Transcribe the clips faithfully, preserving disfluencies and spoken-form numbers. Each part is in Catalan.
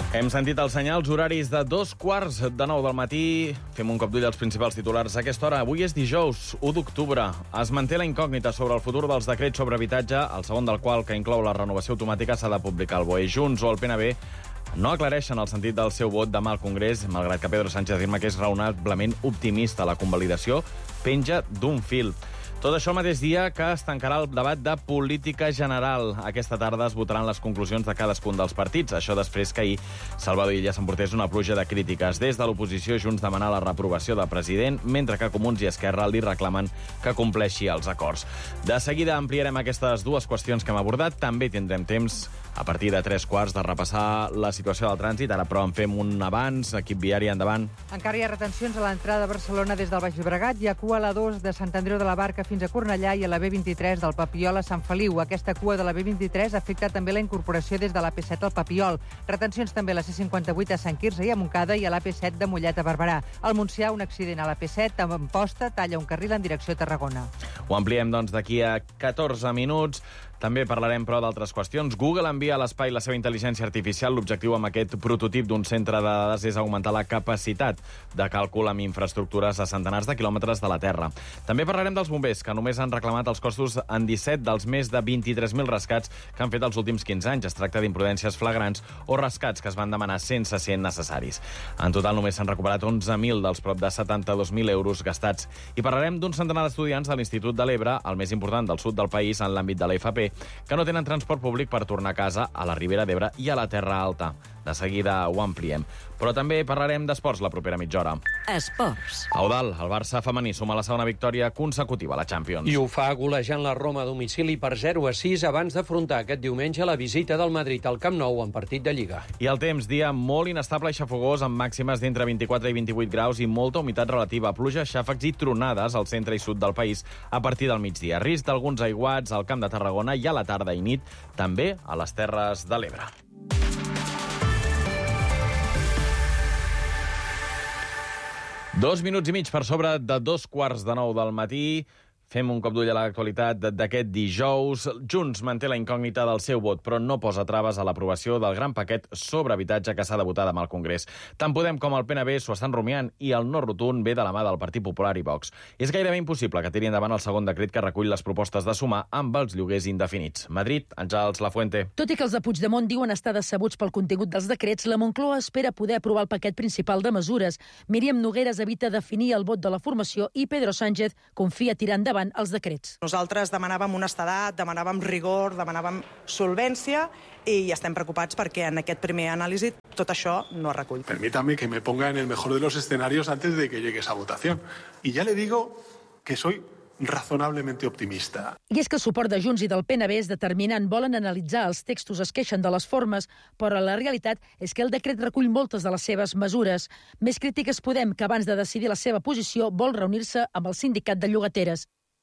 Hem sentit els senyals horaris de dos quarts de nou del matí. Fem un cop d'ull als principals titulars a aquesta hora. Avui és dijous, u d'octubre. Es manté la incògnita sobre el futur dels decrets sobre habitatge, el segon del qual, que inclou la renovació automàtica, s'ha de publicar el B O E. Junts o el P N B no aclareixen el sentit del seu vot demà al Congrés, malgrat que Pedro Sánchez afirma que és raonablement optimista. La convalidació penja d'un fil. Tot això el mateix dia que es tancarà el debat de política general. Aquesta tarda es votaran les conclusions de cadascun dels partits. Això després que ahir Salvador Illa s'emportés una pluja de crítiques. Des de l'oposició, Junts demana la reprovació del president, mentre que Comuns i Esquerra li reclamen que compleixi els acords. De seguida ampliarem aquestes dues qüestions que hem abordat. També tindrem temps, a partir de tres quarts, de repassar la situació del trànsit. Ara, però, en fem un abans. Equip viari, endavant. Encara hi ha retencions a l'entrada a Barcelona des del Baix Llobregat. Hi ha cua a la dos de Sant Andreu de la Barca fins a Cornellà i a la B vint-i-tres del Papiol a Sant Feliu. Aquesta cua de la B vint-i-tres afecta també la incorporació des de l'A P set al Papiol. Retencions també a la C cinquanta-vuit a Sant Quirze i a Montcada i a l'A P set de Mollet a Barberà. Al Montsià, un accident a l'A P set amb Amposta talla un carril en direcció a Tarragona. Ho ampliem, doncs, d'aquí a catorze minuts. També parlarem, però, d'altres qüestions. Google envia a l'espai la seva intel·ligència artificial. L'objectiu amb aquest prototip d'un centre de dades és augmentar la capacitat de càlcul amb infraestructures a centenars de quilòmetres de la Terra. També parlarem dels bombers, que només han reclamat els costos en disset dels més de vint-i-tres mil rescats que han fet els últims quinze anys. Es tracta d'imprudències flagrants o rescats que es van demanar sense ser necessaris. En total, només s'han recuperat onze mil dels prop de setanta-dos mil euros gastats. I parlarem d'un centenar d'estudiants de l'Institut de l'Ebre, el més important del sud del país en l'àmbit de la F P, que no tenen transport públic per tornar a casa a la Ribera d'Ebre i a la Terra Alta. De seguida ho ampliem. Però també parlarem d'esports la propera mitja hora. Esports. A Eudald, el Barça femení suma la segona victòria consecutiva a la Champions. I ho fa golejant la Roma a domicili per zero a sis abans d'afrontar aquest diumenge la visita del Madrid al Camp Nou en partit de Lliga. I el temps, dia molt inestable i xafogós, amb màximes d'entre vint-i-quatre i vint-i-vuit graus i molta humitat relativa. Pluja, xàfecs i tronades al centre i sud del país a partir del migdia. Risc d'alguns aiguats al Camp de Tarragona i a la tarda i nit, també a les Terres de l'Ebre. Dos minuts i mig per sobre de dos quarts de nou del matí. Fem un cop d'ull a l'actualitat d'aquest dijous. Junts manté la incògnita del seu vot, però no posa traves a l'aprovació del gran paquet sobre habitatge que s'ha de votar demà al Congrés. Tant Podem com el P N B s'ho estan rumiant i el no rotund ve de la mà del Partit Popular i Vox. És gairebé impossible que tiri endavant el segon decret que recull les propostes de sumar amb els lloguers indefinits. Madrid, Àngels Lafuente. Tot i que els de Puigdemont diuen estar decebuts pel contingut dels decrets, la Moncloa espera poder aprovar el paquet principal de mesures. Míriam Nogueras evita definir el vot de la formació i Pedro Sánchez confia tirar endavant els decrets. Nosaltres demanàvem honestedat, demanàvem rigor, demanàvem solvència i estem preocupats perquè en aquest primer anàlisi tot això no es recull. Permítame que me ponga en el mejor de los escenarios antes de que llegue esa votación. Y ya le digo que soy razonablemente optimista. I és que el suport de Junts i del P N B és determinant. Volen analitzar els textos, es queixen de les formes, però la realitat és que el decret recull moltes de les seves mesures. Més crítiques Podem, que abans de decidir la seva posició vol reunir-se amb el sindicat de llogateres.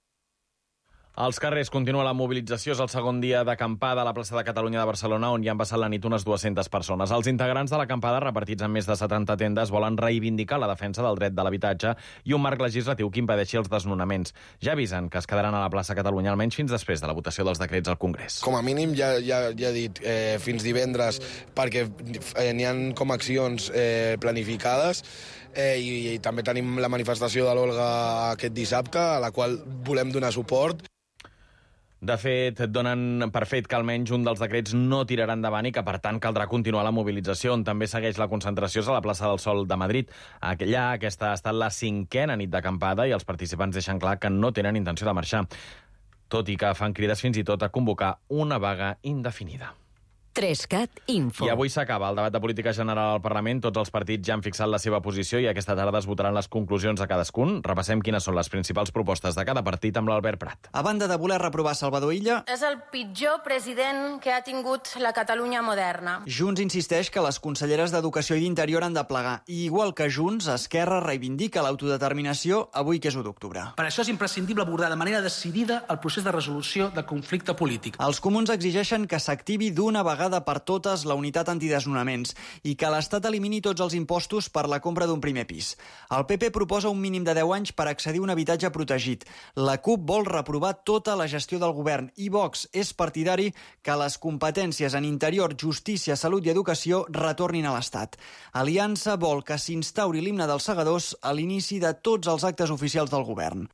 Als carrers continua la mobilització. És el segon dia d'acampada a la plaça de Catalunya de Barcelona, on hi han passat la nit unes dues-centes persones. Els integrants de l'acampada, repartits en més de setanta tendes, volen reivindicar la defensa del dret de l'habitatge i un marc legislatiu que impedeixi els desnonaments. Ja avisen que es quedaran a la plaça Catalunya almenys fins després de la votació dels decrets al Congrés. Com a mínim, ja, ja, ja he dit, eh, fins divendres, perquè eh, n'hi ha com accions eh, planificades, eh, i, i també tenim la manifestació de l'Olga aquest dissabte, a la qual volem donar suport. De fet, donen per fet que almenys un dels decrets no tirarà endavant i que, per tant, caldrà continuar la mobilització, on també segueix la concentració a la plaça del Sol de Madrid. Allà, aquesta ha estat la cinquena nit d'acampada i els participants deixen clar que no tenen intenció de marxar, tot i que fan crides fins i tot a convocar una vaga indefinida. Trescat Info. I avui s'acaba el debat de política general al Parlament. Tots els partits ja han fixat la seva posició i aquesta tarda es votaran les conclusions de cadascun. Repassem quines són les principals propostes de cada partit amb l'Albert Prat. A banda de voler reprovar Salvador Illa, és el pitjor president que ha tingut la Catalunya moderna. Junts insisteix que les conselleres d'Educació i d'Interior han de plegar. I igual que Junts, Esquerra reivindica l'autodeterminació avui que és u d'octubre. Per això és imprescindible abordar de manera decidida el procés de resolució del conflicte polític. Els comuns exigeixen que s'activi d'una vegada vegada per totes la unitat antidesnonaments i que l'Estat elimini tots els impostos per la compra d'un primer pis. El P P proposa un mínim de deu anys per accedir a un habitatge protegit. La CUP vol reprovar tota la gestió del govern i Vox és partidari que les competències en interior, justícia, salut i educació retornin a l'Estat. Aliança vol que s'instauri l'himne dels segadors a l'inici de tots els actes oficials del govern.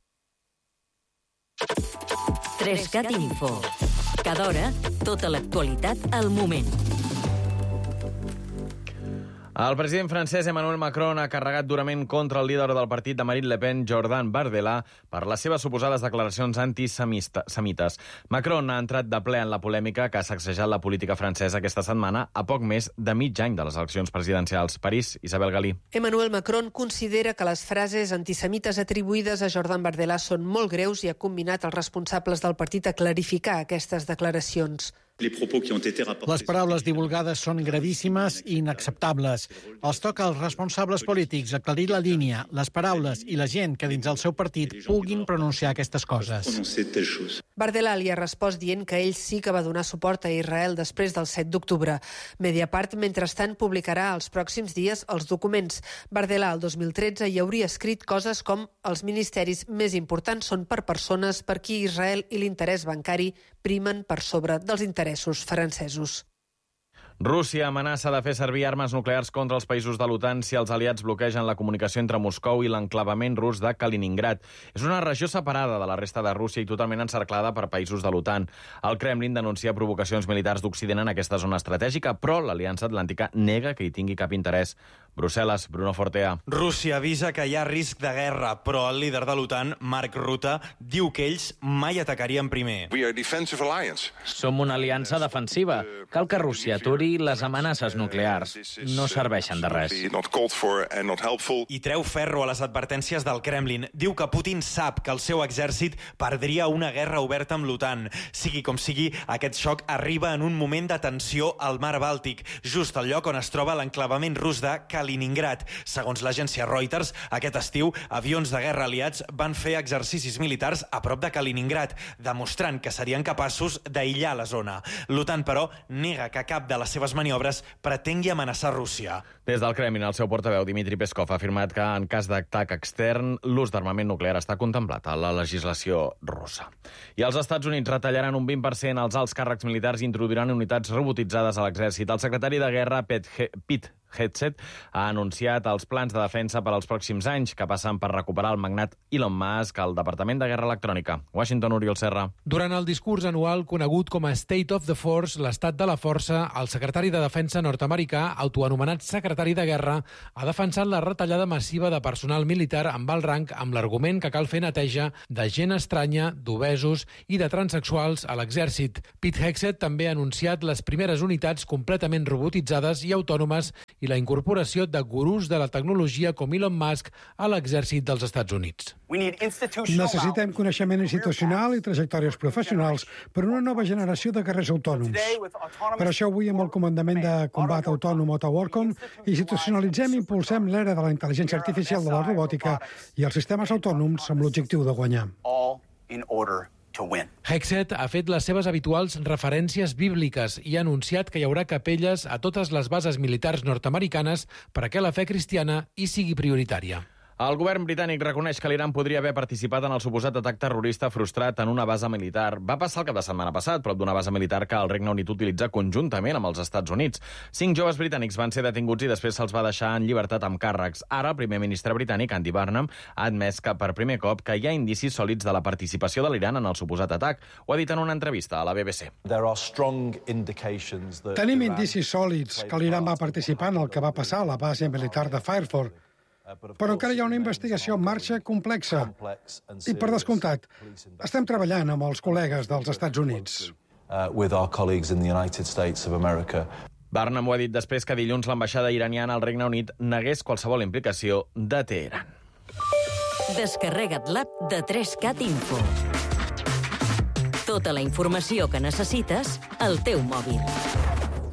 Trescat Info. Cada hora, tota l'actualitat al moment. El president francès Emmanuel Macron ha carregat durament contra el líder del partit de Marine Le Pen, Jordan Bardella, per les seves suposades declaracions antisemites. Macron ha entrat de ple en la polèmica que ha sacsejat la política francesa aquesta setmana a poc més de mig any de les eleccions presidencials. París, Isabel Galí. Emmanuel Macron considera que les frases antisemites atribuïdes a Jordan Bardella són molt greus i ha combinat els responsables del partit a clarificar aquestes declaracions. Les paraules divulgades són gravíssimes i inacceptables. Els toca als responsables polítics aclarir la línia, les paraules i la gent que dins el seu partit puguin pronunciar aquestes coses. Bardella li ha respost dient que ell sí que va donar suport a Israel després del set d'octubre. Mediapart, mentrestant, publicarà els pròxims dies els documents. Bardella, el dos mil tretze, hi hauria escrit coses com els ministeris més importants són per persones per qui Israel i l'interès bancari primen per sobre dels interessos francesos. Rússia amenaça de fer servir armes nuclears contra els països de l'OTAN si els aliats bloquegen la comunicació entre Moscou i l'enclavament rus de Kaliningrad. És una regió separada de la resta de Rússia i totalment encerclada per països de l'OTAN. El Kremlin denuncia provocacions militars d'Occident en aquesta zona estratègica, però l'Aliança Atlàntica nega que hi tingui cap interès. Brussel·les, Bruno Fortea. Rússia avisa que hi ha risc de guerra, però el líder de l'OTAN, Mark Rutte, diu que ells mai atacarien primer. Som una aliança defensiva. Cal que Rússia aturi les amenaces nuclears. No serveixen de res. I treu ferro a les advertències del Kremlin. Diu que Putin sap que el seu exèrcit perdria una guerra oberta amb l'OTAN. Sigui com sigui, aquest xoc arriba en un moment de tensió al mar Bàltic, just al lloc on es troba l'enclavament rus de Kaliningrad. Segons l'agència Reuters, aquest estiu, avions de guerra aliats van fer exercicis militars a prop de Kaliningrad, demostrant que serien capaços d'aïllar la zona. L'OTAN, però, nega que cap de les seves maniobres pretengui amenaçar Rússia. Des del Kremlin, el seu portaveu, Dmitry Peskov, ha afirmat que en cas d'atac extern, l'ús d'armament nuclear està contemplat a la legislació russa. I els Estats Units retallaran un vint per cent als alts càrrecs militars i introduiran unitats robotitzades a l'exèrcit. El secretari de Guerra, Pete Hegseth, ha anunciat els plans de defensa per als pròxims anys, que passen per recuperar el magnat Elon Musk al Departament de Guerra Electrònica. Washington, Oriol Serra. Durant el discurs anual conegut com a State of the Force, l'estat de la força, el secretari de Defensa nord-americà, autoanomenat secretari de Guerra, ha defensat la retallada massiva de personal militar amb alt rang amb l'argument que cal fer neteja de gent estranya, d'obesos i de transexuals a l'exèrcit. Pete Hegseth també ha anunciat les primeres unitats completament robotitzades i autònomes i la incorporació de gurús de la tecnologia com Elon Musk a l'exèrcit dels Estats Units. Necessitem coneixement institucional i trajectòries professionals per una nova generació de guerrers autònoms. Per això avui, amb el Comandament de Combat Autònom Otto Warcom, institucionalitzem i impulsem l'era de la intel·ligència artificial de la robòtica i els sistemes autònoms amb l'objectiu de guanyar. Hegseth ha fet les seves habituals referències bíbliques i ha anunciat que hi haurà capelles a totes les bases militars nord-americanes perquè la fe cristiana hi sigui prioritària. El govern britànic reconeix que l'Iran podria haver participat en el suposat atac terrorista frustrat en una base militar. Va passar el cap de setmana passat, prop d'una base militar que el Regne Unit utilitza conjuntament amb els Estats Units. Cinc joves britànics van ser detinguts i després se'ls va deixar en llibertat amb càrrecs. Ara, el primer ministre britànic, Andy Burnham, ha admès que per primer cop que hi ha indicis sòlids de la participació de l'Iran en el suposat atac. Ho ha dit en una entrevista a la B B C. Tenim indicis sòlids que l'Iran va participar en el que va passar a la base militar de Fairford. Però encara hi ha una investigació en marxa complexa. I, per descomptat, estem treballant amb els col·legues dels Estats Units. Burnham ho ha dit després que dilluns l'ambaixada iraniana al Regne Unit negués qualsevol implicació de Teheran. Descarrega't l'app de trescat Info. Tota la informació que necessites al teu mòbil.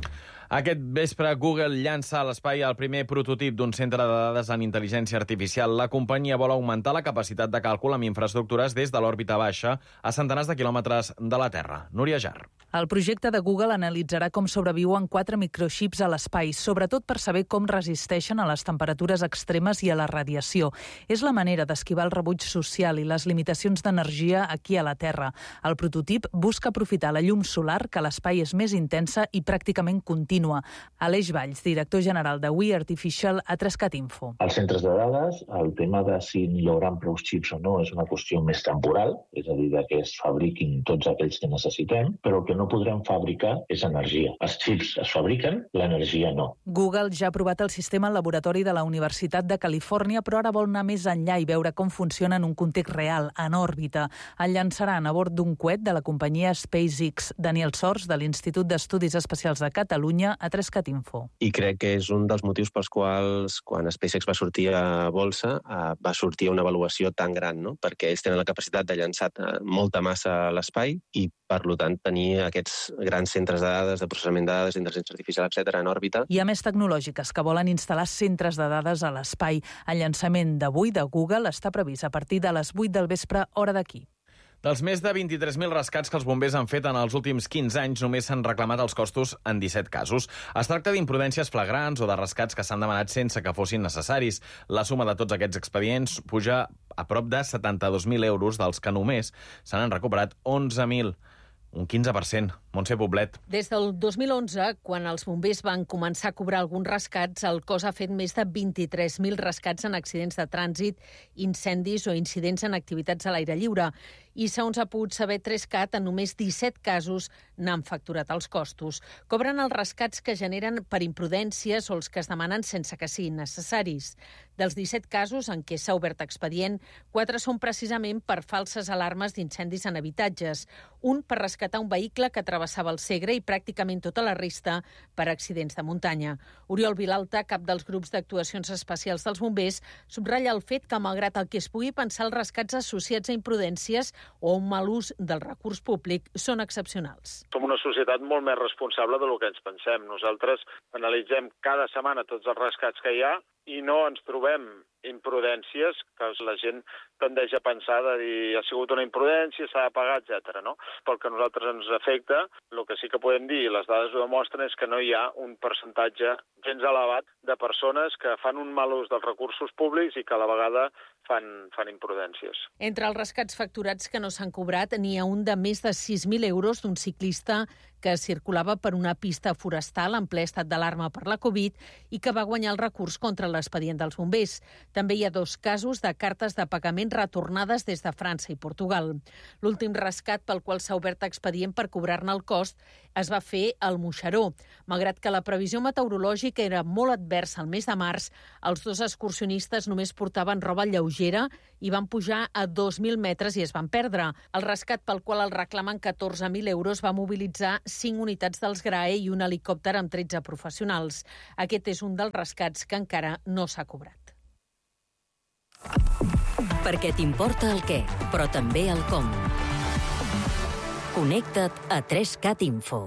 Aquest vespre Google llança a l'espai el primer prototip d'un centre de dades en intel·ligència artificial. La companyia vol augmentar la capacitat de càlcul amb infraestructures des de l'òrbita baixa a centenars de quilòmetres de la Terra. Núria Jar. El projecte de Google analitzarà com sobreviuen quatre microxips a l'espai, sobretot per saber com resisteixen a les temperatures extremes i a la radiació. És la manera d'esquivar el rebuig social i les limitacions d'energia aquí a la Terra. El prototip busca aprofitar la llum solar, que a l'espai és més intensa i pràcticament contínua. Aleix Valls, director general de We Artificial, a Trescat Info. Als centres de dades, el tema de si hi haurà prou xips o no és una qüestió més temporal, és a dir, que es fabriquin tots aquells que necessitem, però el que no podrem fabricar és energia. Els xips es fabriquen, l'energia no. Google ja ha provat el sistema al laboratori de la Universitat de Califòrnia, però ara vol anar més enllà i veure com funciona en un context real, en òrbita. El llançaran a bord d'un coet de la companyia SpaceX. Daniel Sors, de l'Institut d'Estudis Espacials de Catalunya, a Trescat Info. I crec que és un dels motius pels quals, quan SpaceX va sortir a bolsa, va sortir una avaluació tan gran, no? Perquè ells tenen la capacitat de llançar molta massa a l'espai i, per tant, tenir aquests grans centres de dades, de processament de dades, d'intel·ligència artificial, etcètera, en òrbita. Hi ha més tecnològiques que volen instal·lar centres de dades a l'espai. El llançament d'avui de Google està previst a partir de les vuit del vespre, hora d'aquí. Dels més de vint-i-tres mil rescats que els bombers han fet en els últims quinze anys, només s'han reclamat els costos en disset casos. Es tracta d'imprudències flagrants o de rescats que s'han demanat sense que fossin necessaris. La suma de tots aquests expedients puja a prop de setanta-dos mil euros, dels que només se n'han recuperat onze mil. Un quinze per cent. Montse Poblet. Des del dos mil onze, quan els bombers van començar a cobrar alguns rescats, el cos ha fet més de vint-i-tres mil rescats en accidents de trànsit, incendis o incidents en activitats a l'aire lliure. I, segons ha pogut saber Trescat, en només disset casos n'han facturat els costos. Cobren els rescats que generen per imprudències o els que es demanen sense que siguin necessaris. Dels disset casos en què s'ha obert expedient, quatre són precisament per falses alarmes d'incendis en habitatges, un per rescatar un vehicle que travessava el Segre i pràcticament tota la resta per accidents de muntanya. Oriol Vilalta, cap dels grups d'actuacions especials dels bombers, subratlla el fet que, malgrat el que es pugui pensar, els rescats associats a imprudències o un mal ús del recurs públic són excepcionals. Som una societat molt més responsable del que ens pensem. Nosaltres analitzem cada setmana tots els rescats que hi ha i no ens trobem imprudències que la gent tendeix a pensar de dir ha sigut una imprudència, s'ha de pagar, etcètera. No? Pel que a nosaltres ens afecta, el que sí que podem dir, i les dades ho demostren, és que no hi ha un percentatge gens elevat de persones que fan un mal ús dels recursos públics i que a la vegada fan, fan imprudències. Entre els rescats facturats que no s'han cobrat, n'hi ha un de més de sis mil euros d'un ciclista que circulava per una pista forestal en ple estat d'alarma per la Covid i que va guanyar el recurs contra l'expedient dels bombers. També hi ha dos casos de cartes de pagament retornades des de França i Portugal. L'últim rescat pel qual s'ha obert expedient per cobrar-ne el cost es va fer al Moixeró. Malgrat que la previsió meteorològica era molt adversa el mes de març, els dos excursionistes només portaven roba lleugera i van pujar a dos mil metres i es van perdre. El rescat pel qual el reclamen catorze mil euros va mobilitzar cinc unitats dels G R A E i un helicòpter amb tretze professionals. Aquest és un dels rescats que encara no s'ha cobrat. Perquè t'importa el què, però també el com. Connecta't a Trescat Info.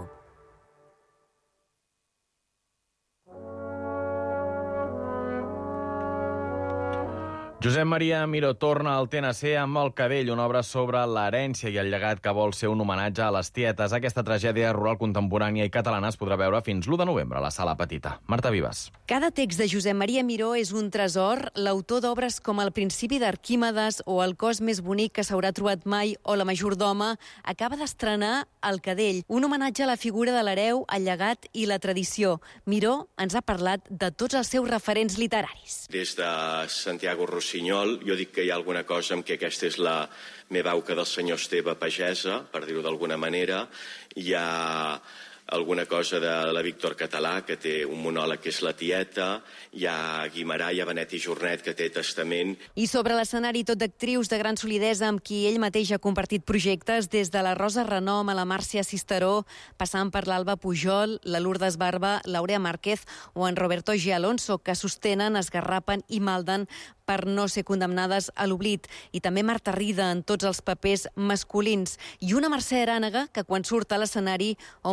Josep Maria Miró torna al T N C amb El Cadell, una obra sobre l'herència i el llegat que vol ser un homenatge a les tietes. Aquesta tragèdia rural contemporània i catalana es podrà veure fins l'u de novembre a la Sala Petita. Marta Vives. Cada text de Josep Maria Miró és un tresor. L'autor d'obres com El principi d'Arquímedes o El cos més bonic que s'haurà trobat mai o La majordoma acaba d'estrenar El Cadell, un homenatge a la figura de l'hereu, el llegat i la tradició. Miró ens ha parlat de tots els seus referents literaris. Des de Santiago Rossinyol, jo dic que hi ha alguna cosa en què aquesta és la meva auca del senyor Esteve Pagesa, per dir-ho d'alguna manera. Hi ha alguna cosa de la Víctor Català, que té un monòleg que és La tieta, hi ha Guimarà, hi ha Benet i Jornet, que té Testament. I sobre l'escenari tot d'actrius de gran solidesa amb qui ell mateix ha compartit projectes, des de la Rosa Renom a la Màrcia Cisteró, passant per l'Alba Pujol, la Lourdes Barba, l'Aurea Márquez o en Roberto G. Alonso, que sostenen, esgarrapen i malden per no ser condemnades a l'oblit. I també Marta Rida en tots els papers masculins. I una Mercè Arànega que, quan surt a l'escenari, omple de llum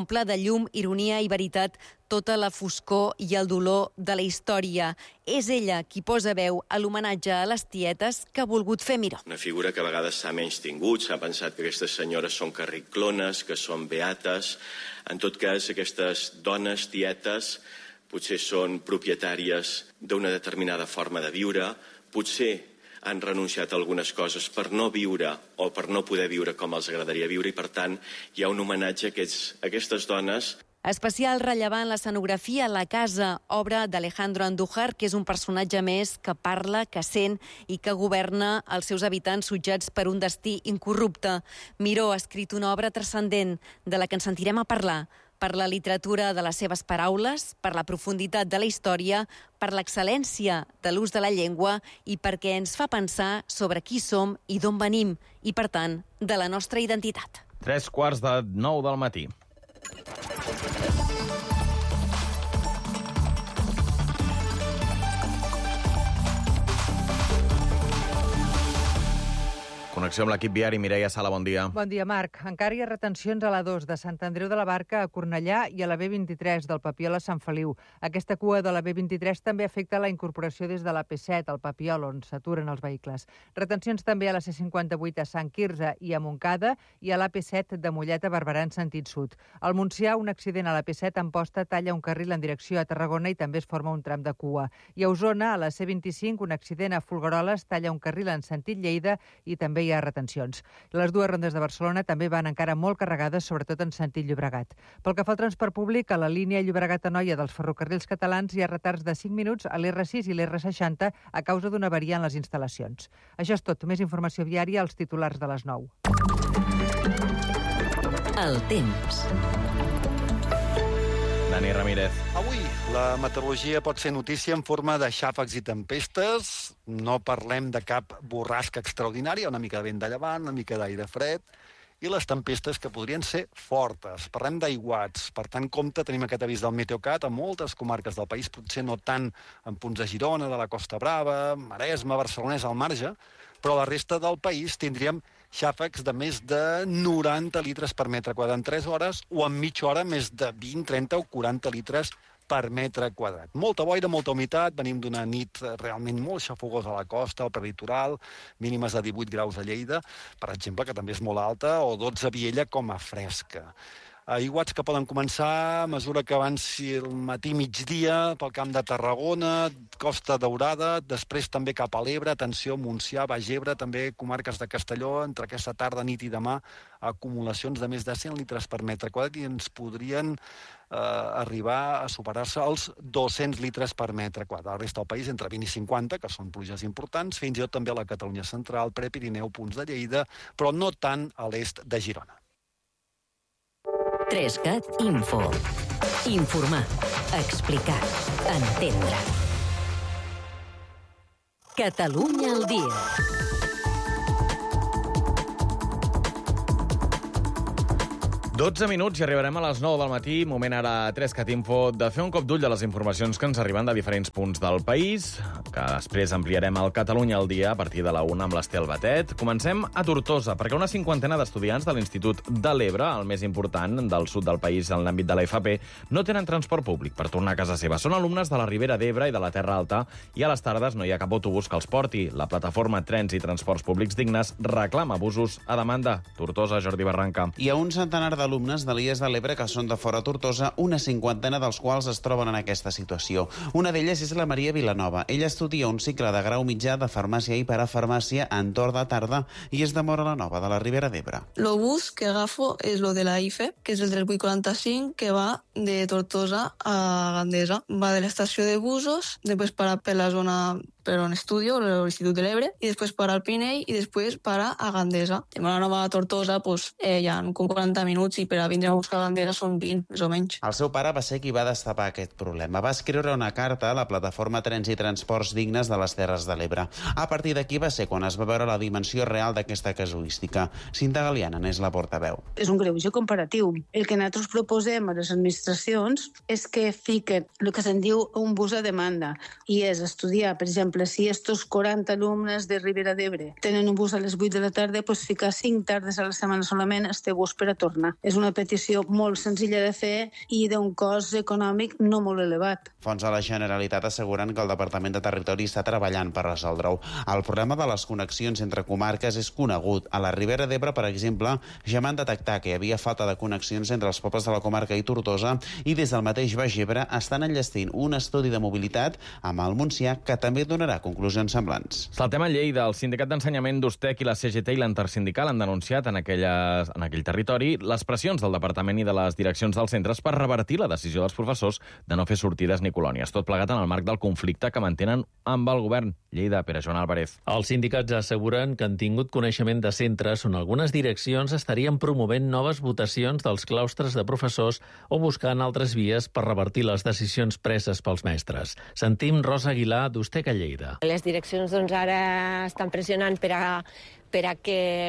llum, ironia i veritat, tota la foscor i el dolor de la història. És ella qui posa veu a l'homenatge a les tietes que ha volgut fer Miró. Una figura que a vegades s'ha menys tingut, s'ha pensat que aquestes senyores són carriclones, que són beates. En tot cas, aquestes dones tietes potser són propietàries d'una determinada forma de viure, potser han renunciat a algunes coses per no viure o per no poder viure com els agradaria viure i, per tant, hi ha un homenatge a, aquests, a aquestes dones. Especial rellevant l'escenografia La casa, obra d'Alejandro Andújar, que és un personatge més que parla, que sent i que governa els seus habitants sotjats per un destí incorrupte. Miró ha escrit una obra transcendent de la que ens sentirem a parlar, per la literatura de les seves paraules, per la profunditat de la història, per l'excel·lència de l'ús de la llengua i perquè ens fa pensar sobre qui som i d'on venim i, per tant, de la nostra identitat. Tres quarts de nou del matí. Connexió amb l'equip viari. Mireia Sala, bon dia. Bon dia, Marc. Encara hi ha retencions a l'A dos de Sant Andreu de la Barca a Cornellà i a la B vint-i-tres del Papiol a Sant Feliu. Aquesta cua de la B vint-i-tres també afecta la incorporació des de la P set al Papiol, on s'aturen els vehicles. Retencions també a la C cinquanta-vuit a Sant Quirze i a Montcada i a l'A P set de Mollet a Barberà en sentit sud. Al Montsià, un accident a la P set en posta talla un carril en direcció a Tarragona i també es forma un tram de cua. I a Osona, a la C vint-i-cinc, un accident a Folgueroles talla un carril en sentit Lleida i també hi ha retencions. Les dues rondes de Barcelona també van encara molt carregades, sobretot en sentit Llobregat. Pel que fa al transport públic, a la línia Llobregat-Anoia dels ferrocarrils catalans hi ha retards de cinc minuts a l'R sis i l'R seixanta a causa d'una avaria en les instal·lacions. Això és tot. Més informació viària als titulars de les nou. El temps. Dani Ramírez. Avui la meteorologia pot ser notícia en forma de xàfecs i tempestes. No parlem de cap borrasca extraordinària, una mica de vent de llevant, una mica d'aire fred, i les tempestes que podrien ser fortes. Parlem d'aiguats. Per tant, compte, tenim aquest avís del Meteocat a moltes comarques del país, potser no tant en punts de Girona, de la Costa Brava, Maresme, Barcelonès al marge, però a la resta del país tindríem xàfecs de més de noranta litres per metre quadrat en tres hores o en mitja hora més de vint, trenta o quaranta litres per metre quadrat. Molta boira, molta humitat, venim d'una nit realment molt xafogosa a la costa, al prelitoral, mínimes de divuit graus a Lleida, per exemple, que també és molt alta, o dotze a Viella com a fresca. Aiguats que poden començar a mesura que avanci el matí migdia pel camp de Tarragona, Costa Daurada, després també cap a l'Ebre, atenció, Montsià, Baix Ebre, també comarques de Castelló, entre aquesta tarda, nit i demà, acumulacions de més de cent litres per metre quadrat i ens podrien eh, arribar a superar-se els dos-cents litres per metre quadrat. La resta del país entre vint i cinquanta, que són pluges importants, fins i tot també a la Catalunya central, Prepirineu, punts de Lleida, però no tant a l'est de Girona. tres cat Info. Informar, explicar, entendre. Catalunya al dia. dotze minuts i arribarem a les nou del matí. Moment ara a tres cat Info de fer un cop d'ull a les informacions que ens arriben de diferents punts del país, que després ampliarem al Catalunya al dia a partir de la una amb l'Estel Batet. Comencem a Tortosa, perquè una cinquantena d'estudiants de l'Institut de l'Ebre, el més important del sud del país en l'àmbit de la F P, no tenen transport públic per tornar a casa seva. Són alumnes de la Ribera d'Ebre i de la Terra Alta i a les tardes no hi ha cap autobús que els porti. La plataforma Trens i Transports Públics Dignes reclama abusos a demanda. Tortosa, Jordi Barranca. Hi ha un centenar de alumnes de l'I E S de l'Ebre que són de fora Tortosa, una cinquantena dels quals es troben en aquesta situació. Una d'elles és la Maria Vilanova. Ella estudia un cicle de grau mitjà de farmàcia i parafarmàcia a entorn de tarda i és de Móra la Nova, de la Ribera d'Ebre. Lo bus que agafo és lo de la I F E, que és el tres vuit quatre cinc, que va de Tortosa a Gandesa. Va de l'estació de busos, després para per la zona per on estudio, l'Institut de l'Ebre, i després para al Pinell i després para a Gandesa. De Móra la Nova a Tortosa, pues, eh, hi ha com quaranta minuts i per a vindre a buscar a Gandesa són vint, més o menys. El seu pare va ser qui va destapar aquest problema. Va escriure una carta a la plataforma Trens i Transports Dignes de les Terres de l'Ebre. A partir d'aquí va ser quan es va veure la dimensió real d'aquesta casuística. Cinta Galiana n'és la portaveu. És un greuge comparatiu. El que nosaltres proposem a les administracions és que fiquen el que se'n diu un bus a demanda, i és estudiar, per exemple, exemple, si estos quaranta alumnes de Ribera d'Ebre tenen un bus a les vuit de la tarda, doncs ficar cinc tardes a la setmana solament este bus per a tornar. És una petició molt senzilla de fer i d'un cost econòmic no molt elevat. Fons de la Generalitat asseguren que el Departament de Territori està treballant per resoldre-ho. El problema de les connexions entre comarques és conegut. A la Ribera d'Ebre, per exemple, ja van detectar que hi havia falta de connexions entre els pobles de la comarca i Tortosa i des del mateix Baix Ebre estan enllestint un estudi de mobilitat amb el Montsià que també donarà conclusions semblants. Saltem a Lleida. El Sindicat d'Ensenyament d'Ustec i la C G T i l'Intersindical han denunciat en, aquelles, en aquell territori les pressions del Departament i de les direccions dels centres per revertir la decisió dels professors de no fer sortides ni colònies. Tot plegat en el marc del conflicte que mantenen amb el govern. Lleida, Pere Joan Álvarez. Els sindicats asseguren que han tingut coneixement de centres on algunes direccions estarien promovent noves votacions dels claustres de professors o buscant altres vies per revertir les decisions preses pels mestres. Sentim Rosa Aguilar, d'Ustec a Lleida. Les direccions doncs, ara estan pressionant per a per a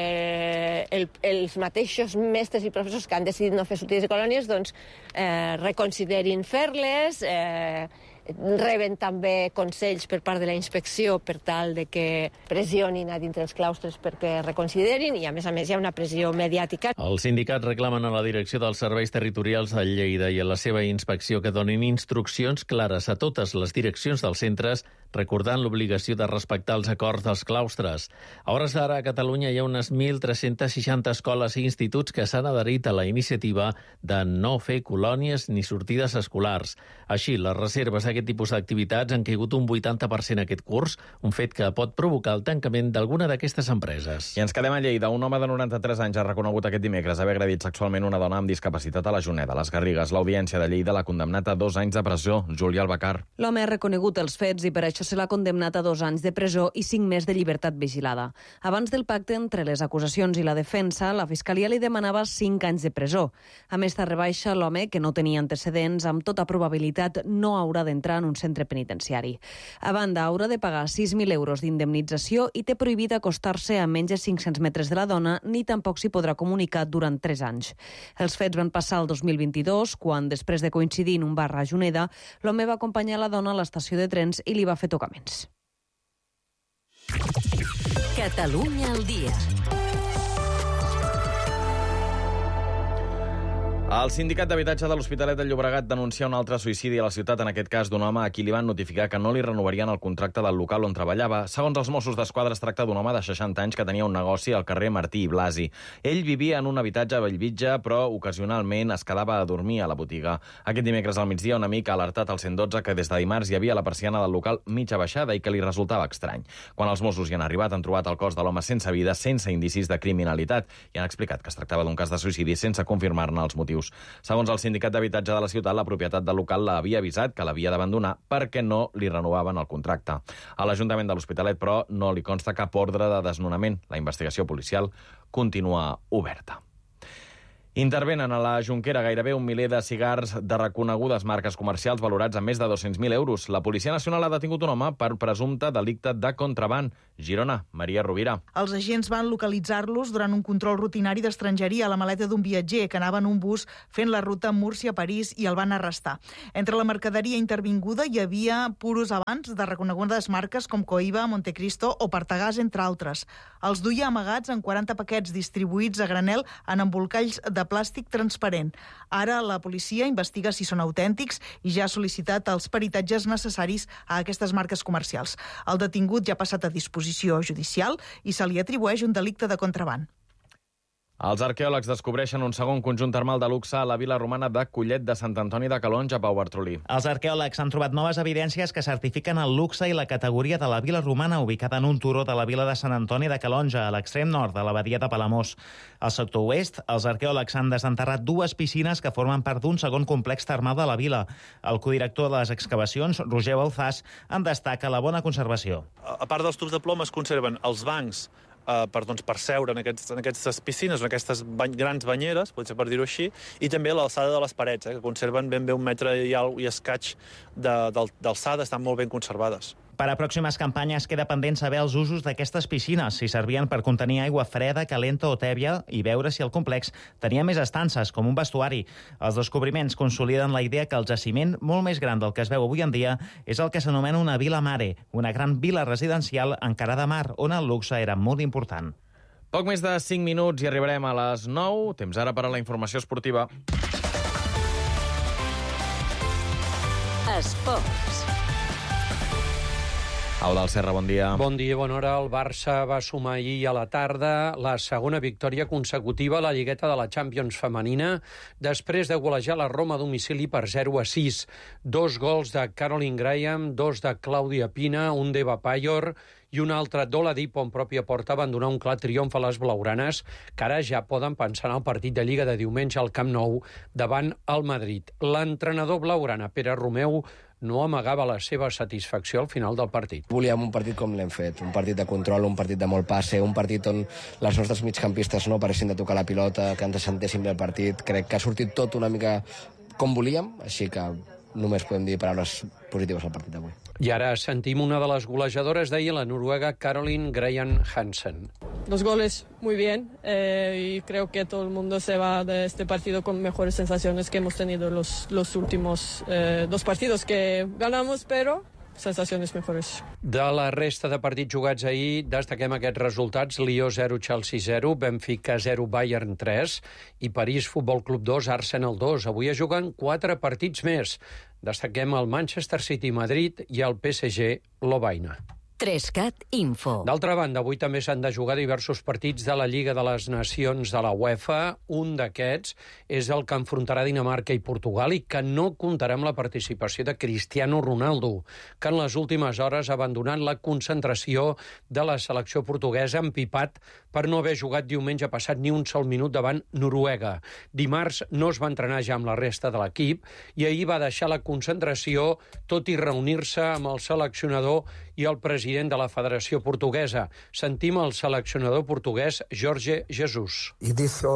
que el, els mateixos mestres i professors que han decidit no fer sortides de colònies doncs, eh, reconsiderin fer-les, eh, reben també consells per part de la inspecció per tal de que pressionin a dintre els claustres perquè reconsiderin i, a més a més, hi ha una pressió mediàtica. Els sindicats reclamen a la direcció dels serveis territorials de Lleida i a la seva inspecció que donin instruccions clares a totes les direccions dels centres, recordant l'obligació de respectar els acords dels claustres. A hores d'ara, a Catalunya hi ha unes mil tres-cents seixanta escoles i instituts que s'han adherit a la iniciativa de no fer colònies ni sortides escolars. Així, les reserves d'aquest tipus d'activitats han caigut un vuitanta per cent aquest curs, un fet que pot provocar el tancament d'alguna d'aquestes empreses. I ens quedem a Lleida. Un home de noranta-tres anys ha reconegut aquest dimecres haver agredit sexualment una dona amb discapacitat a la Juneda, a les Garrigues. L'Audiència de Lleida l'ha condemnat a dos anys de presó. Júlia Albacar. L'home ha reconegut els fets i per això se l'ha condemnat a dos anys de presó i cinc més de llibertat vigilada. Abans del pacte entre les acusacions i la defensa, la Fiscalia li demanava cinc anys de presó. A més de rebaixa, l'home, que no tenia antecedents, amb tota probabilitat no haurà d'entrar en un centre penitenciari. A banda, haurà de pagar sis mil euros d'indemnització i té prohibit acostar-se a menys de cinc-cents metres de la dona, ni tampoc s'hi podrà comunicar durant tres anys. Els fets van passar el dos mil vint-i-dos, quan, després de coincidir en un bar a Juneda, l'home va acompanyar la dona a l'estació de trens i li va fer tocaments. Catalunya al dia. El sindicat d'habitatge de l'Hospitalet de Llobregat denuncia un altre suïcidi a la ciutat, en aquest cas d'un home a qui li van notificar que no li renovarien el contracte del local on treballava. Segons els Mossos d'Esquadra, es tracta d'un home de seixanta anys que tenia un negoci al carrer Martí i Blasi. Ell vivia en un habitatge a Bellvitge, però ocasionalment es quedava a dormir a la botiga. Aquest dimecres al migdia, un amic ha alertat al cent dotze que des de dimarts hi havia la persiana del local mitja baixada i que li resultava estrany. Quan els Mossos hi han arribat, han trobat el cos de l'home sense vida, sense indicis de criminalitat, i han explicat que es tractava d'un cas de suïcidi sense confirmar-ne els motius. Segons el sindicat d'habitatge de la ciutat, la propietat del local l'havia avisat que l'havia d'abandonar perquè no li renovaven el contracte. A l'Ajuntament de l'Hospitalet, però, no li consta cap ordre de desnonament. La investigació policial continua oberta. Intervenen a la Jonquera gairebé un miler de cigars de reconegudes marques comercials valorats en més de dos-cents mil euros. La Policia Nacional ha detingut un home per presumpte delicte de contraban. Girona, Maria Rovira. Els agents van localitzar-los durant un control rutinari d'estrangeria a la maleta d'un viatger que anava en un bus fent la ruta Múrcia-París i el van arrestar. Entre la mercaderia intervinguda hi havia puros abans de reconegudes marques com Coiba, Montecristo o Partagàs, entre altres. Els duia amagats en quaranta paquets distribuïts a granel en embolcalls de plàstic transparent. Ara la policia investiga si són autèntics i ja ha sol·licitat els peritatges necessaris a aquestes marques comercials. El detingut ja ha passat a disposició judicial i se li atribueix un delicte de contraban. Els arqueòlegs descobreixen un segon conjunt termal de luxe a la vila romana de Collet de Sant Antoni de Calonge, a Pau Bartolí. Els arqueòlegs han trobat noves evidències que certifiquen el luxe i la categoria de la vila romana ubicada en un turó de la vila de Sant Antoni de Calonge, a l'extrem nord de la badia de Palamós. Al sector oest, els arqueòlegs han desenterrat dues piscines que formen part d'un segon complex termal de la vila. El codirector de les excavacions, Roger Balzàs, en destaca la bona conservació. A part dels tubs de plom es conserven els bancs Uh, per, doncs, per seure en, aquests, en aquestes piscines, en aquestes bany, grans banyeres, potser per dir-ho així, i també l'alçada de les parets, eh, que conserven ben bé un metre i, al, i escaig d'alçada, estan molt ben conservades. Per a pròximes campanyes queda pendent saber els usos d'aquestes piscines, si servien per contenir aigua freda, calenta o tèbia i veure si el complex tenia més estances, com un vestuari. Els descobriments consoliden la idea que el jaciment, molt més gran del que es veu avui en dia, és el que s'anomena una vila mare, una gran vila residencial encarada a mar, on el luxe era molt important. Poc més de cinc minuts i arribarem a les nou. Temps ara per a la informació esportiva. Esports. Eudald Serra, bon dia. Bon dia, bona hora. El Barça va sumar ahir a la tarda la segona victòria consecutiva a la lligueta de la Champions femenina després de golejar la Roma a domicili per zero a sis. Dos gols de Caroline Graham, dos de Clàudia Pina, un d'Eva Payor i un altre d'Oladipo en pròpia porta van donar un clar triomf a les blaugranes, que ara ja poden pensar en el partit de Lliga de diumenge al Camp Nou davant el Madrid. L'entrenador blaugrana, Pere Romeu, no amagava la seva satisfacció al final del partit. Volíem un partit com l'hem fet, un partit de control, un partit de molt passe, un partit on les nostres migcampistes no paressin de tocar la pilota, que ens sentéssim bé el partit. Crec que ha sortit tot una mica com volíem, així que només podem dir paraules positives al partit d'avui. I ara sentim una de les golejadores d'ahir, la noruega Caroline Graham Hansen. Los goles muy bien eh, y creo que todo el mundo se va de este partido con mejores sensaciones que hemos tenido los, los últimos eh, dos partidos que ganamos, pero sensacions mejores. De la resta de partits jugats ahir, destaquem aquests resultats: Lió zero, Chelsea zero, Benfica zero, Bayern tres i París Futbol Club dos, Arsenal dos. Avui es juguen quatre partits més. Destaquem el Manchester City Madrid i el P S G Lovaina. Trescat Info. D'altra banda, avui també s'han de jugar diversos partits de la Lliga de les Nacions de la UEFA. Un d'aquests és el que enfrontarà Dinamarca i Portugal i que no comptarà amb la participació de Cristiano Ronaldo, que en les últimes hores ha abandonat la concentració de la selecció portuguesa, empipat per no haver jugat diumenge passat ni un sol minut davant Noruega. Dimarts no es va entrenar ja amb la resta de l'equip i ahir va deixar la concentració, tot i reunir-se amb el seleccionador i el president de la Federació Portuguesa. Sentim el seleccionador portuguès Jorge Jesus. Li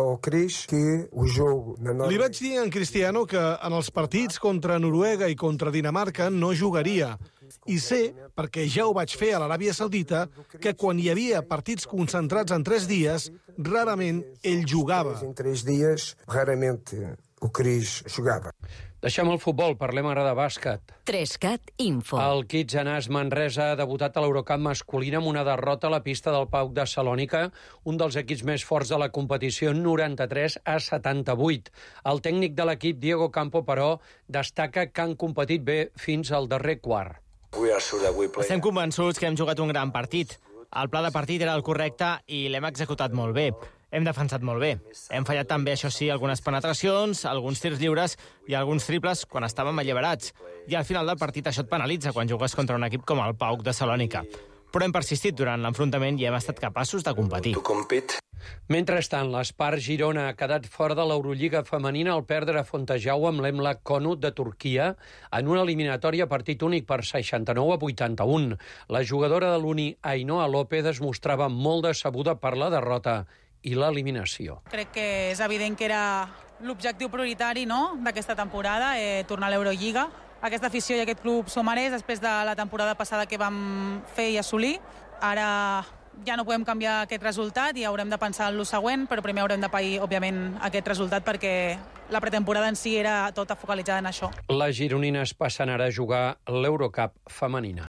vaig dir a en Cristiano que en els partits contra Noruega i contra Dinamarca no jugaria. I sé, perquè ja ho vaig fer a l'Aràbia Saudita, que quan hi havia partits concentrats en tres dies, rarament ell jugava. En tres dies, rarament o Cris jugava. Deixem el futbol, parlem ara de bàsquet. Trescat Info. El Kitsanàs Manresa ha debutat a l'Eurocup masculina amb una derrota a la pista del P A O K de Salònica, un dels equips més forts de la competició, noranta-tres a setanta-vuit. El tècnic de l'equip, Diego Campo, però, destaca que han competit bé fins al darrer quart. Estem convençuts que hem jugat un gran partit. El pla de partit era el correcte i l'hem executat molt bé. Hem defensat molt bé. Hem fallat també, això sí, algunes penetracions, alguns tirs lliures i alguns triples quan estàvem alliberats. I al final del partit això et penalitza quan jugues contra un equip com el P A O K de Salònica. Però hem persistit durant l'enfrontament i hem estat capaços de competir. Mentrestant, l'Espar Girona ha quedat fora de l'Eurolliga femenina al perdre a Fontejau amb l'Emlak Konut de Turquia en una eliminatòria partit únic per seixanta-nou a vuitanta-un. La jugadora de l'Uni, Ainhoa López, es mostrava molt decebuda per la derrota i l'eliminació. Crec que és evident que era l'objectiu prioritari, no?, d'aquesta temporada, eh, tornar a l'Eurolliga. Aquesta afició i aquest club s'ho mereix després de la temporada passada que vam fer i assolir. Ara ja no podem canviar aquest resultat i haurem de pensar en lo següent, però primer haurem de pair, òbviament, aquest resultat perquè la pretemporada en si era tota focalitzada en això. Les gironines passen ara a jugar l'Eurocup femenina.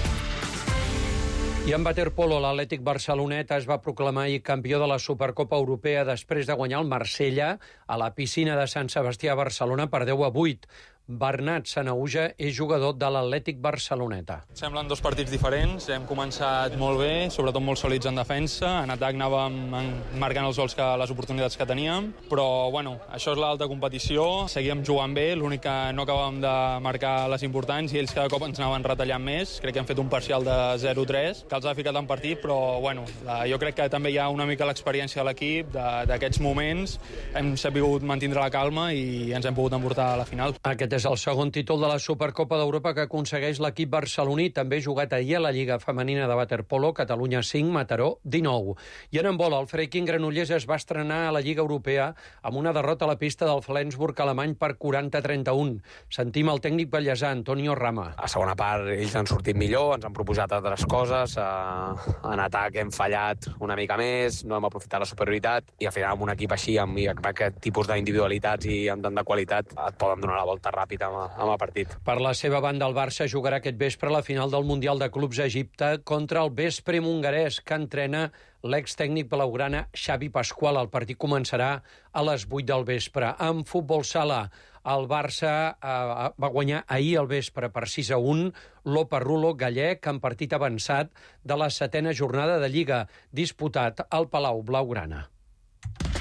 I en waterpolo, l'Atlètic Barcelonet es va proclamar ahir campió de la Supercopa Europea després de guanyar el Marsella a la piscina de Sant Sebastià a Barcelona per deu a vuit. Bernat Sanauja és jugador de l'Atlètic Barceloneta. Semblen dos partits diferents. Hem començat molt bé, sobretot molt sòlids en defensa. En atac anàvem marcant els gols, que les oportunitats que teníem. Però, bueno, això és l'alta competició. Seguíem jugant bé, l'únic que no acabàvem de marcar les importants i ells cada cop ens anaven retallant més. Crec que hem fet un parcial de zero a tres, que els ha ficat en partit, però, bueno, jo crec que també hi ha una mica l'experiència de l'equip, d'aquests moments. Hem sabut mantindre la calma i ens hem pogut emportar a la final. Aquest és És el segon títol de la Supercopa d'Europa que aconsegueix l'equip barceloní, també jugat ahir a la Lliga Femenina de Waterpolo, Catalunya cinc, Mataró dinou. I en handbol, el Freiking Granollers es va estrenar a la Lliga Europea amb una derrota a la pista del Flensburg alemany per quaranta a trenta u. Sentim el tècnic ballesà, Antonio Rama. A segona part ells han sortit millor, ens han proposat altres coses, eh, en atac hem fallat una mica més, no hem aprofitat la superioritat i al final amb un equip així, amb aquest tipus d'individualitats i amb tant de qualitat, et poden donar la volta ràpid amb, amb el partit. Per la seva banda, el Barça jugarà aquest vespre a la final del Mundial de Clubs a Egipte contra el Veszprém hongarès, que entrena l'ex-tècnic blaugrana Xavi Pascual. El partit començarà a les vuit del vespre. En futbol sala, el Barça eh, va guanyar ahir al vespre per sis a un l'Oparrulo gallec en partit avançat de la setena jornada de Lliga, disputat al Palau Blaugrana.